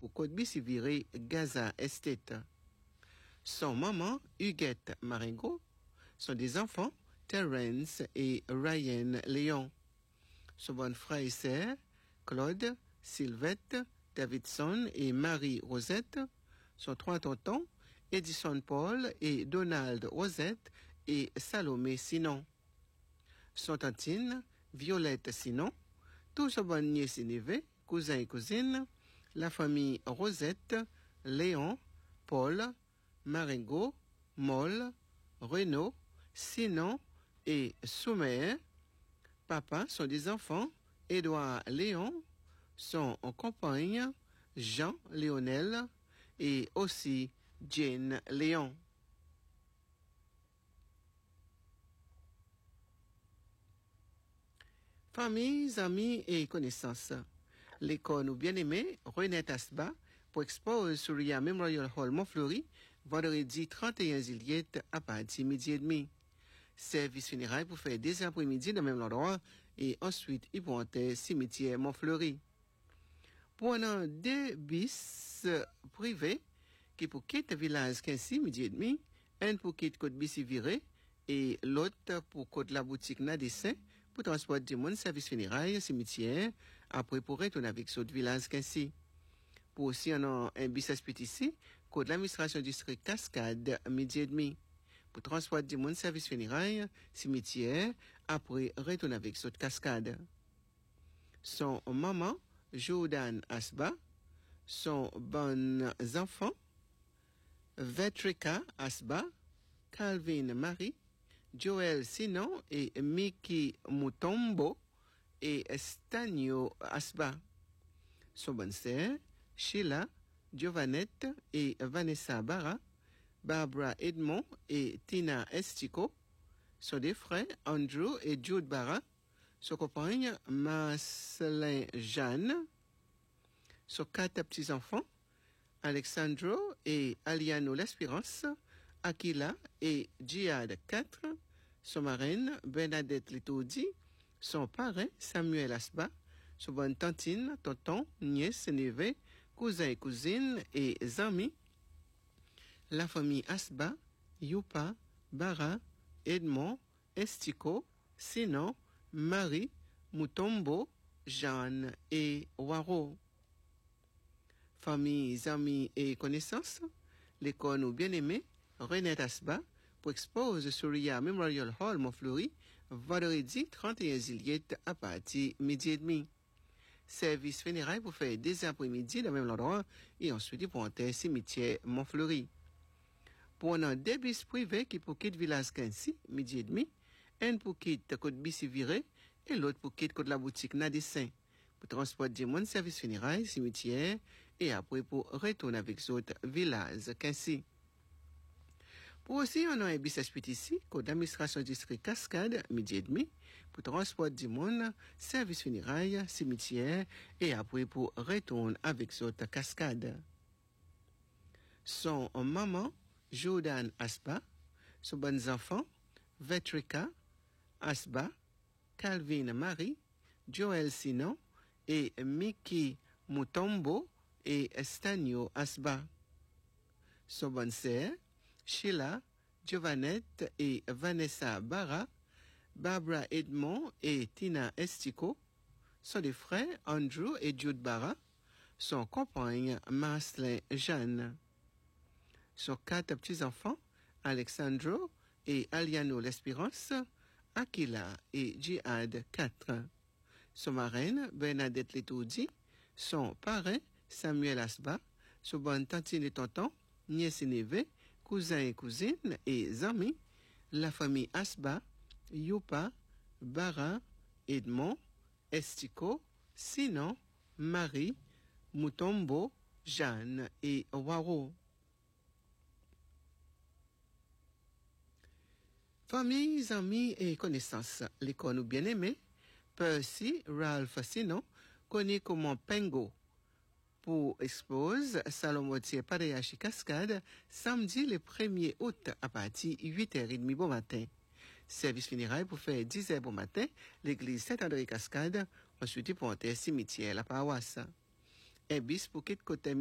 pour Côte-Bissy-Viré, Gaza Estate. Son maman, Huguette Marengo, sont des enfants, Terence et Ryan Léon. Son bon frère et sœur, Claude, Sylvette, Davidson et Marie-Rosette, sont 3 tontons, Edison Paul et Donald Rosette et Salomé Sinon. Son tantine, Violette Sinon, tous son bon nièce et neveu, cousins et cousines, la famille Rosette, Léon, Paul, Marengo, Moll, Renaud, Sinon et Soumer. Papa sont des enfants, Édouard Léon, son compagne, Jean Léonel et aussi Jane Léon. Familles, amis et connaissances. L'école nous bien-aimés, Renette Asba, pour expose sur le Memorial Hall Montfleury, vendredi 31 juillet à partir midi et demi. Service funéraire pour faire des après-midi dans le même endroit et ensuite ils vont être cimetière Montfleury. Pour un deux bis privés qui pour quitter village 15 midi et demi, un pour quitter Côte-Bissy-Viré et l'autre pour côte la boutique Nadessin pour transport du monde service funéraire cimetière après pour retourner avec ce village 15. Pour aussi un bis ici côte l'administration district Cascade midi et demi. Pour transport du monde service funéraire cimetière après retourner avec ce Cascade. Son maman Jordan Asba, son bon enfant Vetrika Asba, Calvin Marie, Joël Sinon et Mickey Mutombo et Stanio Asba. Son bonne sœur Sheila, Giovanette et Vanessa Barra, Barbara Edmond et Tina Estico, sont des frères Andrew et Jude Barra, son compagne Marcelin Jeanne, son 4 petits-enfants Alexandro et Aliano L'Espérance, Aquila et Djihad 4, son marraine Bernadette Letoudi, son parrain Samuel Asba, son bonne tantine, tonton, nièce, neveu, cousins et cousines et amis, la famille Asba, Youpa, Barra, Edmond, Estico, Sinon, Marie, Mutombo, Jeanne et Waro. Familles, amis et connaissances, l'école nous bien-aimés, Renette Asba, pour expose sur le Memorial Hall Montfleury, vendredi 31 juillet à partir midi et demi. Service funéraire pour faire des après-midi dans le même endroit et ensuite pour entrer cimetière Montfleury. Pour un débit privé qui pour quitter village 15 midi et demi, un pour quitter Côte-Bissy-Viré et l'autre pour quitter côte la boutique Nadessin. Pour transport du monde service funéraire cimetière et après pour retourner avec autres villages 15. Pour aussi, on a un bis ici, côte d'administration district Cascade, midi et demi, pour transport du monde, service funéraire, cimetière, et après pour retourner avec autres Cascade. Son maman, Jordan Asba, son bons enfants, Vetrika Asba, Calvin Marie, Joël Sinon, et Mickey Mutombo et Stanio Asba. Son bonne sœur, Sheila, Giovanette et Vanessa Barra, Barbara Edmond et Tina Estico, sont des frères Andrew et Jude Barra, son compagne Marcelin Jeanne. Son 4 petits-enfants, Alexandro et Aliano L'Espérance, Aquila et Djihad 4. Son marraine Bernadette Letoudi, son parrain Samuel Asba, son bonne tantine et tonton, nièce et neveu, cousins et cousines et amis, la famille Asba, Youpa, Barra, Edmond, Estico, Sinon, Marie, Mutombo, Jeanne et Waro. Familles, amis et connaissances, l'école nous bien-aimés, Percy Ralph Sinon, connu comme Pengo, pour expose Salomotier Padeyachi Cascade, samedi le 1er août à partir 8h30 bon matin. Service funéraire pour faire 10h bon matin, l'église Saint-André Cascade, ensuite pour entrer cimetière la paroisse. Un bis pour quitter côté